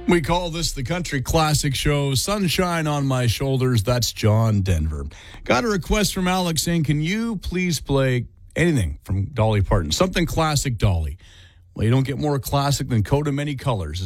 We call this the Country Classic Show. Sunshine on My Shoulders. That's John Denver. Got a request from Alex saying, can you please play anything from Dolly Parton? Something classic Dolly. Well, you don't get more classic than Coat of Many Colors.